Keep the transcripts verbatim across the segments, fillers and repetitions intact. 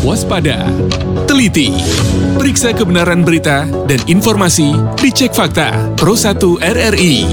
waspada, teliti. Periksa kebenaran berita dan informasi di Cek Fakta Pro satu R R I.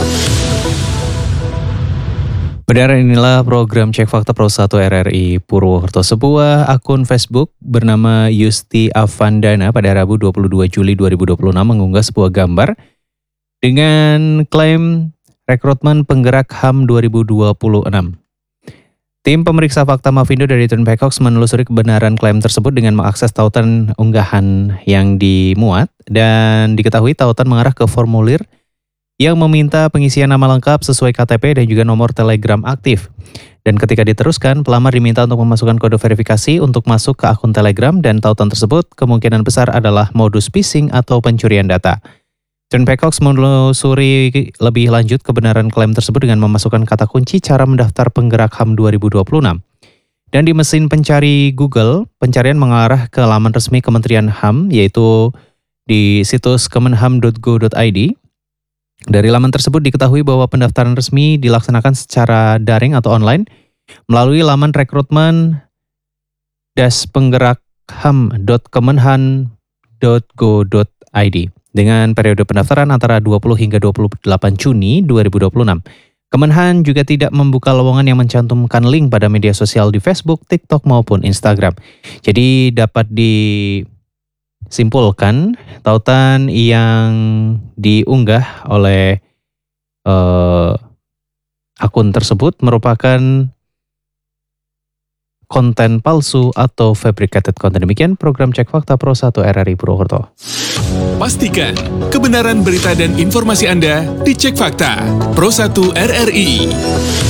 Benar, inilah program Cek Fakta Pro satu R R I Purwokerto. Sebuah akun Facebook bernama Yusti Avandana pada Rabu dua puluh dua Juli dua ribu dua puluh enam mengunggah sebuah gambar dengan klaim rekrutmen penggerak H A M dua ribu dua puluh enam. Tim pemeriksa fakta Mavindo dari Trunpecox menelusuri kebenaran klaim tersebut dengan mengakses tautan unggahan yang dimuat, dan diketahui tautan mengarah ke formulir yang meminta pengisian nama lengkap sesuai K T P dan juga nomor Telegram aktif. Dan ketika diteruskan, pelamar diminta untuk memasukkan kode verifikasi untuk masuk ke akun Telegram, dan tautan tersebut kemungkinan besar adalah modus phishing atau pencurian data. Trunpecox menelusuri lebih lanjut kebenaran klaim tersebut dengan memasukkan kata kunci cara mendaftar penggerak H A M dua ribu dua puluh enam. Dan di mesin pencari Google, pencarian mengarah ke laman resmi Kementerian H A M, yaitu di situs kemenham dot go dot i d. Dari laman tersebut diketahui bahwa pendaftaran resmi dilaksanakan secara daring atau online melalui laman rekrutmen dash penggerak ham dot kemenhan dot go dot i d dengan periode pendaftaran antara dua puluh hingga dua puluh delapan Juni dua ribu dua puluh enam. Kemenhan juga tidak membuka lowongan yang mencantumkan link pada media sosial di Facebook, TikTok maupun Instagram. Jadi dapat disimpulkan tautan yang diunggah oleh uh, akun tersebut merupakan konten palsu atau fabricated content. Demikian program Cek Fakta Pro satu R R I Purwokerto. Pastikan kebenaran berita dan informasi Anda di Cek Fakta Pro satu R R I.